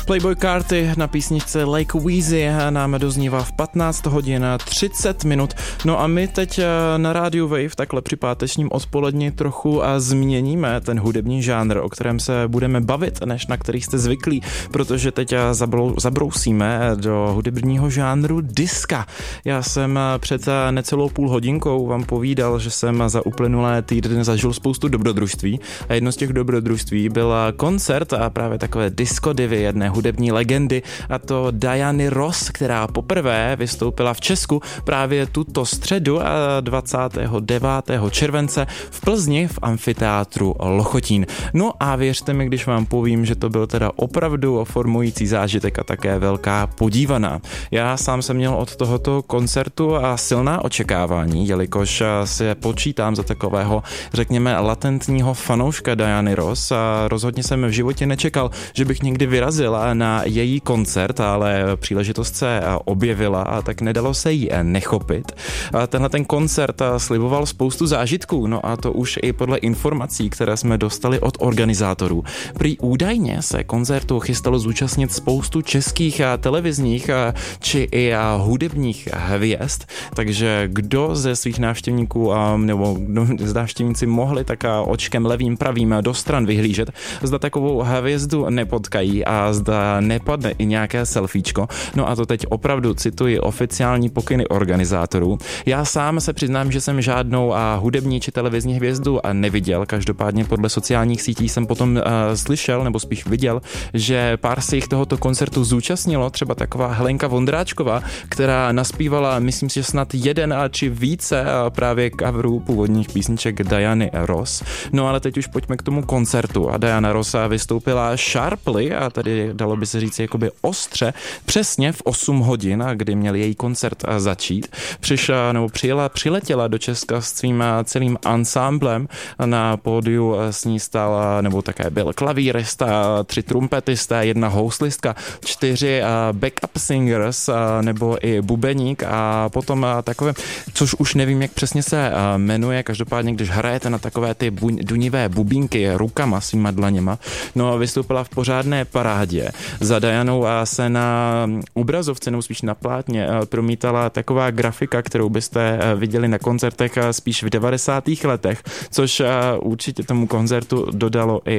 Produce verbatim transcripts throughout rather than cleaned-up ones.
Playboy Carti na písničce Lake Weezy nám doznívá v patnáct hodin třicet minut. No a my teď na rádiu Wave takhle při pátečním odpoledni trochu změníme ten hudební žánr, o kterém se budeme bavit, než na který jste zvyklí, protože teď zabrousíme do hudebního žánru diska. Já jsem před necelou půl hodinkou vám povídal, že jsem za uplynulé týdny zažil spoustu dobrodružství a jedno z těch dobrodružství byl koncert a právě takové disco divy jedné hudební legendy, a to Diany Ross, která poprvé vystoupila v Česku právě tuto středu dvacátého devátého července v Plzni v amfiteátru Lochotín. No a věřte mi, když vám povím, že to byl teda opravdu formující zážitek a také velká podívaná. Já sám jsem měl od tohoto koncertu a silná očekávání, jelikož se počítám za takového, řekněme, latentního fanouška Diany Ross a rozhodně jsem v životě nečekal, že bych někdy vyrazil na její koncert, ale příležitost se objevila a tak nedalo se jí nechopit. A tenhle ten koncert sliboval spoustu zážitků, no a to už i podle informací, které jsme dostali od organizátorů. Prý údajně se koncertu chystalo zúčastnit spoustu českých televizních či i hudebních hvězd, takže kdo ze svých návštěvníků nebo z návštěvníci mohli tak očkem levým pravým do stran vyhlížet, zda takovou hvězdu nepotkají a zda nepadne i nějaké selfiečko. No a to teď opravdu cituji oficiální pokyny organizátorů. Já sám se přiznám, že jsem žádnou a hudební či televizní hvězdu neviděl, každopádně podle sociálních sítí jsem potom uh, slyšel, nebo spíš viděl, že pár se jich tohoto koncertu zúčastnilo, třeba taková Helenka Vondráčková, která naspívala, myslím si, že snad jeden a či více a právě coverů původních písniček Diany Ross. No ale teď už pojďme k tomu koncertu a Diana Ross vystoupila sharply, a tady dalo by se říct jakoby ostře, přesně v osm hodin, kdy měl její koncert začít. Přišla, nebo přijela, přiletěla do Česka s svým celým ansámblem. Na pódiu s ní stál, nebo také byl klavírista, tři trumpetisté, jedna houslistka, čtyři backup singers, nebo i bubeník a potom takové, což už nevím, jak přesně se jmenuje, každopádně, když hrajete na takové ty bu- dunivé bubínky rukama svýma dlaněma. No, vystoupila v pořádné parádě. Za Dianou se na obrazovce, nebo spíš na plátně, promítala taková grafika, kterou byste viděli na koncertech spíš v devadesátých letech, což určitě tomu koncertu dodalo i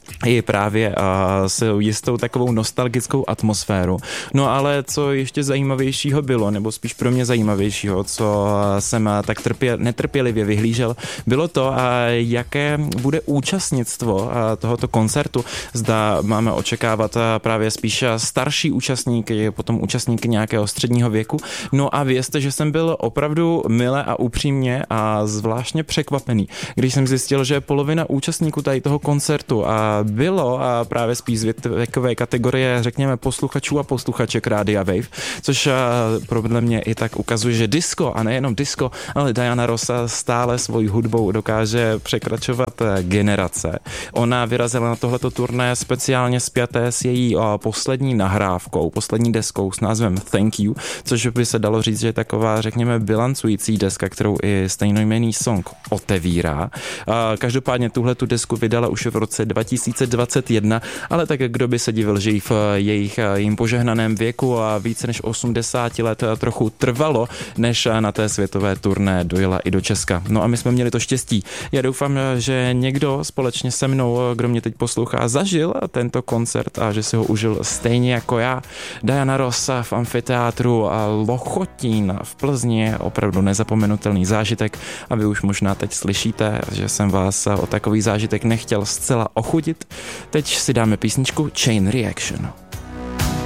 i právě a, s jistou takovou nostalgickou atmosféru. No ale co ještě zajímavějšího bylo, nebo spíš pro mě zajímavějšího, co jsem tak trpě, netrpělivě vyhlížel, bylo to, a, jaké bude účastnictvo a, tohoto koncertu. Zda máme očekávat a, právě spíš starší účastníky, potom účastníky nějakého středního věku. No a vězte, že jsem byl opravdu mile a upřímně a zvláštně překvapený, když jsem zjistil, že polovina účastníků tady toho koncertu a bylo a právě spíš z věkové kategorie, řekněme, posluchačů a posluchaček Rádia Wave, což podle mě i tak ukazuje, že disco, a nejenom disco, ale Diana Ross stále svojí hudbou dokáže překračovat generace. Ona vyrazila na tohleto turné speciálně spjaté s její poslední nahrávkou, poslední deskou s názvem Thank You, což by se dalo říct, že je taková, řekněme, bilancující deska, kterou i stejnojmenný song otevírá. Každopádně tuhletu desku vydala už v roce dva tisíce dvacet jedna, ale tak kdo by se divil, že jí v jejich jim požehnaném věku a více než osmdesát let trochu trvalo, než na té světové turné dojela i do Česka. No a my jsme měli to štěstí. Já doufám, že někdo společně se mnou, kdo mě teď poslouchá, zažil tento koncert a že si ho užil stejně jako já. Diana Ross v amfiteátru Lochotín v Plzni je opravdu nezapomenutelný zážitek a vy už možná teď slyšíte, že jsem vás o takový zážitek nechtěl zcela ochudit. Teď si dáme písničku Chain Reaction.